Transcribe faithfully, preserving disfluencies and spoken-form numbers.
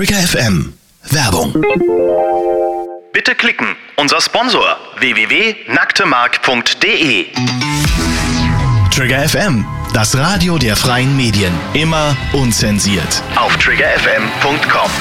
Trigger F M. Werbung. Bitte klicken. Unser Sponsor w w w punkt nacktemark punkt d e. Trigger F M, das Radio der freien Medien. Immer unzensiert. Auf trigger f m punkt com.